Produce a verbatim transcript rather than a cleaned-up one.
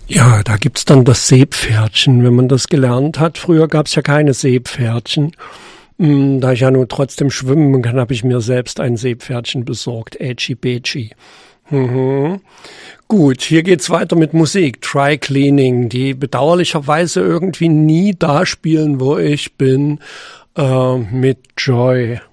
Ja, da gibt's dann das Seepferdchen, wenn man das gelernt hat. Früher gab's ja keine Seepferdchen. Da ich ja nun trotzdem schwimmen kann, habe ich mir selbst ein Seepferdchen besorgt. Ätschi Betschi. Mhm. Gut, hier geht's weiter mit Musik. Dry Cleaning, die bedauerlicherweise irgendwie nie da spielen, wo ich bin, äh, mit Joy.